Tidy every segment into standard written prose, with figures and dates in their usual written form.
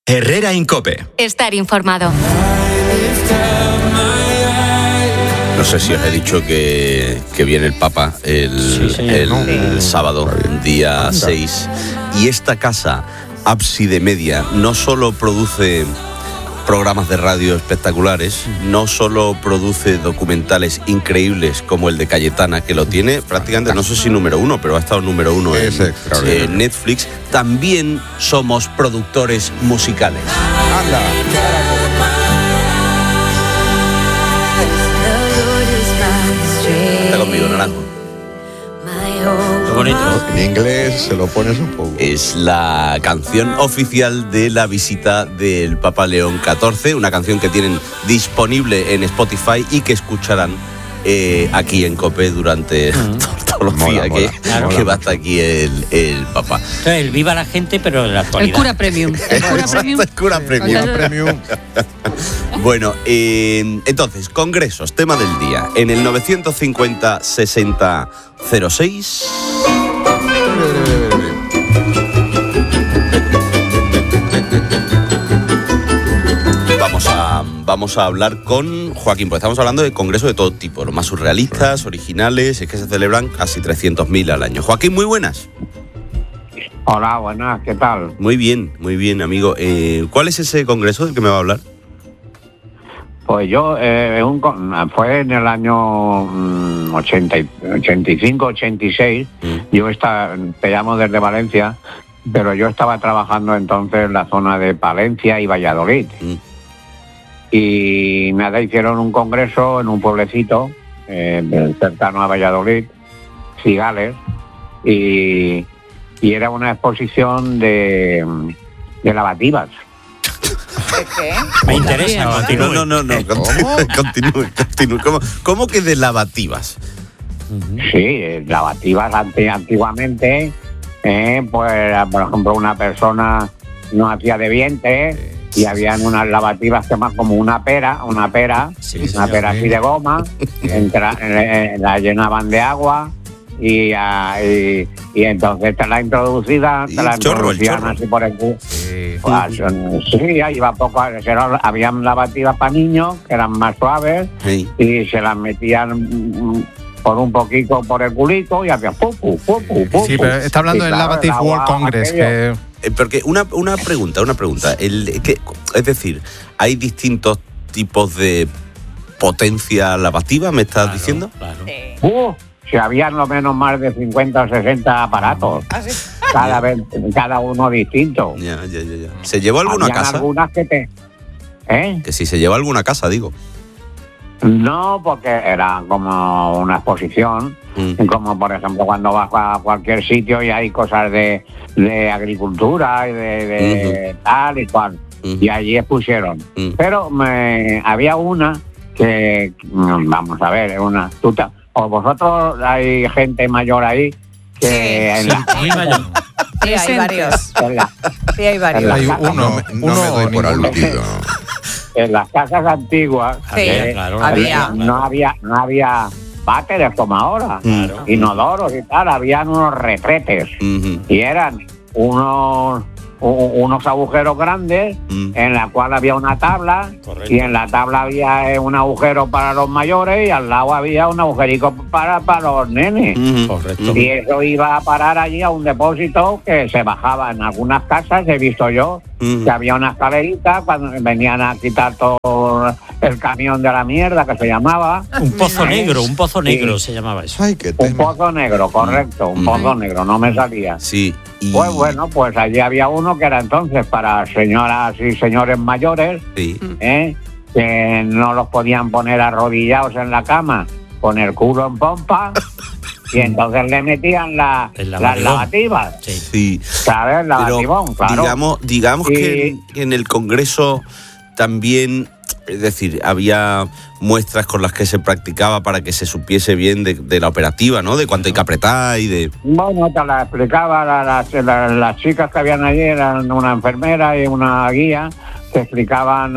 Herrera Incope. Estar informado. No sé si os he dicho que viene el Papa el sábado, día 6. Y esta casa, Ábside Media, no solo produce programas de radio espectaculares, no solo produce documentales increíbles como el de Cayetana, que lo tiene prácticamente, no sé si número 1, pero ha estado número 1 en Netflix. También somos productores musicales. Anda. Está conmigo, Naranjo. Qué bonito. En inglés se lo pones un poco. Es la canción oficial de la visita del Papa León XIV, una canción que tienen disponible en Spotify y que escucharán aquí en COPE durante todos los días que va hasta aquí el Papa. Entonces, el viva la gente, pero en la actualidad. El cura premium. El cura premium. Bueno, entonces, congresos, tema del día. En el 950-60-06... Vamos a hablar con Joaquín, porque estamos hablando de congresos de todo tipo, los más surrealistas, originales, es que se celebran casi 300.000 al año. Joaquín, muy buenas. Hola, buenas, ¿qué tal? Muy bien, amigo. ¿Cuál es ese congreso del que me va a hablar? Pues yo, fue en el año 85-86, te llamo desde Valencia, pero yo estaba trabajando entonces en la zona de Palencia y Valladolid. Y nada, hicieron un congreso en un pueblecito cercano a Valladolid, Cigales, y era una exposición de lavativas. ¿De qué? Me interesa, continúe. No. Continúe. ¿Cómo que de lavativas? Sí, lavativas antiguamente, pues por ejemplo una persona no hacía de vientre y habían unas lavativas que más como una pera así de goma, la llenaban de agua y entonces te la introducían así por el culo. Sí, ahí iba poco. Habían lavativas para niños que eran más suaves y se las metían por un poquito por el culito y hacía pupu. Sí, pero está hablando del Lavative World Congress. Porque una pregunta. Es decir, ¿hay distintos tipos de potencia lavativa, me estás diciendo? Claro. Si habían lo menos más de 50 o 60 aparatos. Cada uno distinto. Ya. ¿Se llevó alguna Habían casa? Algunas que Que si se llevó alguna casa, digo. No, porque era como una exposición, como por ejemplo cuando vas a cualquier sitio y hay cosas de agricultura y de tal y cual, y allí expusieron. Pero había una que, vamos a ver, o vosotros hay gente mayor ahí que Muy mayor. Sí, hay varios. Hay varios. Hay uno No me doy por aludido. En las casas antiguas no había váteres como ahora, inodoros y tal, habían unos retretes y eran unos agujeros grandes en la cual había una tabla. Correcto. Y en la tabla había un agujero para los mayores y al lado había un agujerico para los nenes. Correcto. Y eso iba a parar allí a un depósito que se bajaba en algunas casas, he visto yo, que había una escalerita cuando venían a quitar todo el camión de la mierda que se llamaba. Un pozo negro se llamaba eso. Ay, qué Un tema. pozo negro, correcto, un pozo negro, no me salía. Sí. Pues bueno, pues allí había uno que era entonces para señoras y señores mayores, que no los podían poner arrodillados en la cama con el culo en pompa y entonces le metían las lavativas. Sí. ¿Sabes? Lavativón, claro. Digamos que en el Congreso también, es decir, había muestras con las que se practicaba para que se supiese bien de la operativa, ¿no? De cuánto hay que apretar y de... Bueno, te la explicaba, las chicas que habían allí eran una enfermera y una guía que explicaban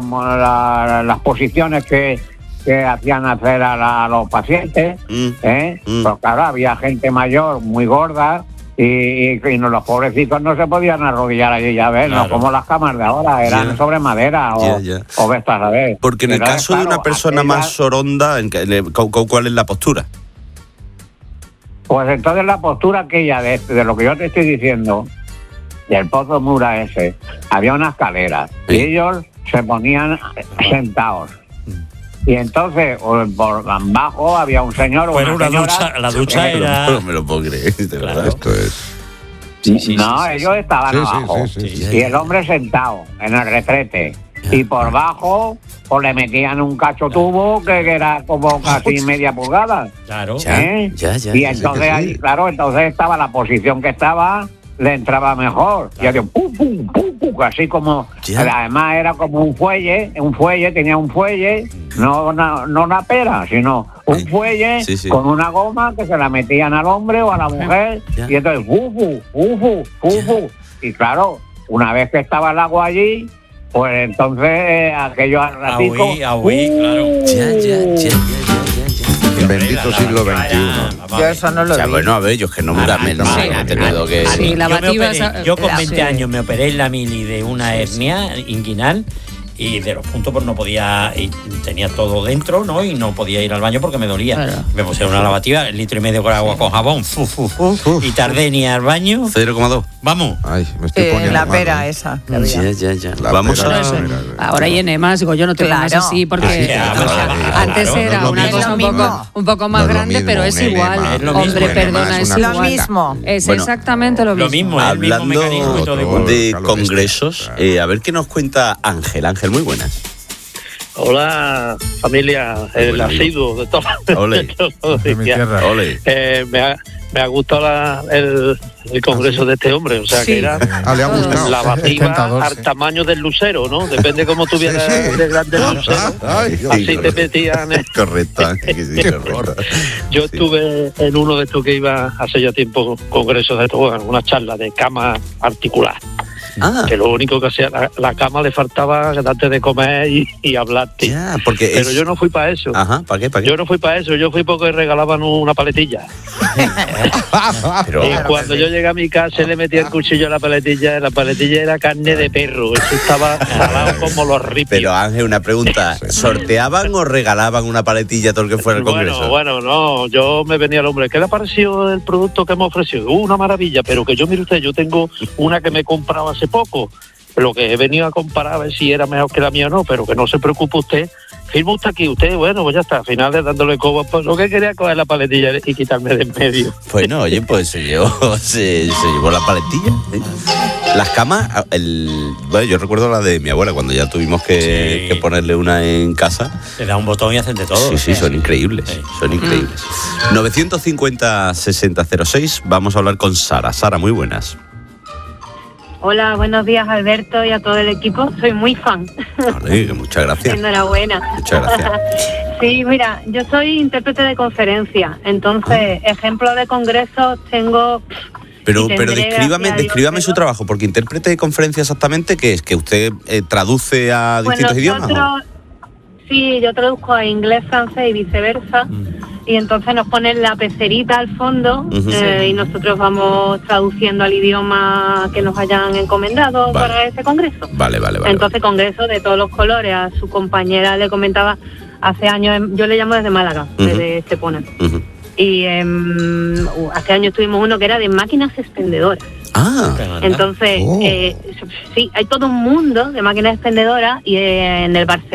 las posiciones que hacían hacer a los pacientes, Pues claro, había gente mayor muy gorda y los pobrecitos no se podían arrodillar allí, ya ves, Claro. no como las camas de ahora, eran Ya. sobre madera Ya. o vestas, a ver. Porque en el Pero, caso de claro, una persona aquella- más soronda, ¿cuál es la postura? Pues entonces la postura aquella de lo que yo te estoy diciendo, del pozo Mura ese, había una escalera Sí. y ellos se ponían sentados. Y entonces por abajo había un señor o Bueno, una una señora. ducha, la ducha era... No me lo puedo creer, de verdad. Esto es. No, ellos estaban Sí, sí, abajo. sí, sí, sí. Y el hombre sentado en el retrete. Y por bajo, pues le metían un cacho tubo que era como casi media pulgada. Claro. Ya, ¿eh? ya, Y ya, entonces, sí, que sí. ahí, claro, entonces estaba la posición que estaba, le entraba mejor. Y hacía pum, pum, pum, pum, así como, Ya. además era como un fuelle, tenía un fuelle, no una pera, sino un fuelle Sí, sí. con una goma que se la metían al hombre o a la mujer, Ya. y entonces, fufu. Y claro, una vez que estaba el agua allí, pues entonces aquello al ratico. Ahuí, claro. Ya. Bendito siglo XXI. Yo eso no lo Ya, vi. bueno, a ver, yo es que no me he tenido que... Sí, la Yo me bativa operé- yo con la- 20 sí. años me operé en la mili de una hernia inguinal y de los puntos pues no podía, y tenía todo dentro, ¿no? Y no podía ir al baño porque me dolía. Claro. Me pusieron una lavativa, 1,5 litros de agua con jabón, y tardé ni al baño. 0,2. Vamos. Ay, me estoy poniendo La mal, pera ¿eh? esa que había. Ya. La Vamos pera, a... Eso. mira, Ahora hay enemas, digo yo, no te pongas Claro. así porque Sí, antes claro, era no es una lo cosa mismo. un poco más No es lo grande, mismo, pero es un igual. enema. Es lo mismo, Hombre, un perdona, enema es es una igual. Lo mismo. Es Bueno, exactamente lo mismo. Lo mismo, es el mismo Hablando mecanismo y todo todo. igual. de Claro, congresos, a ver qué nos cuenta Ángel. Ángel, muy buenas. Hola, familia, el Hola, amigo. asiduo de todo. Ole. de todo De mi día. tierra. Ole. Me ha gustado el congreso de este hombre, o sea Sí. que era Le ha gustado. la Es bativa tentador, al sí. tamaño del lucero, ¿no? Depende cómo tuvieras Sí, sí. de grande el lucero. Ay, Así te metían. Correcto, Ángel, que sí, correcto. Yo Sí. estuve en uno de estos que iba hace ya tiempo, congresos de estos, bueno, una charla de cama articular. Ah, Que lo único que hacía, la cama le faltaba darte de comer y hablarte. ya, porque Pero es... yo no fui para eso. Ajá, ¿para qué? Yo no fui para eso, yo fui porque regalaban una paletilla. Pero, Y cuando yo llegué a mi casa le metí el cuchillo a la paletilla era carne de perro, eso estaba salado como los ripios. pero Ángel, una pregunta. ¿Sorteaban o regalaban una paletilla a todo el que fuera al congreso? Bueno, no, yo me venía al hombre, ¿qué le ha parecido el producto que me ofreció? Una maravilla, pero que yo, mire usted, yo tengo una que me he comprado hace poco, lo que he venido a comparar a ver si era mejor que la mía o no, pero que no se preocupe usted, firma usted aquí, usted, bueno, pues ya está, al final de dándole coba, pues lo que quería coger la paletilla y quitarme de en medio. Bueno, oye, pues se llevó la paletilla. ¿sí? Las camas, bueno, yo recuerdo la de mi abuela cuando ya tuvimos que Sí. ponerle una en casa. Te da un botón y hacen de todo. Sí, son increíbles, Sí. son increíbles. 950-6006, vamos a hablar con Sara. Sara, muy buenas. Hola, buenos días Alberto y a todo el equipo. Soy muy fan. Vale, muchas gracias. Enhorabuena. Muchas gracias. Sí, mira, yo soy intérprete de conferencia, entonces ejemplos de congresos tengo. Pero y tendré, descríbame gracias a Dios, su trabajo, porque intérprete de conferencia exactamente, ¿qué es? ¿Que usted traduce a Pues distintos idiomas? nosotros, sí, yo traduzco a inglés, francés y viceversa. Y entonces nos ponen la pecerita al fondo Ujú. y nosotros vamos traduciendo al idioma que nos hayan encomendado Vale. para ese congreso. Vale. Entonces, congreso de todos los colores. A su compañera le comentaba hace años, yo le llamo desde Málaga, Ujú. desde Estepona. Ujú. Y hace años tuvimos uno que era de máquinas expendedoras. Ah, Entonces, Oh. sí, hay todo un mundo de máquinas expendedoras y en el Barcelona.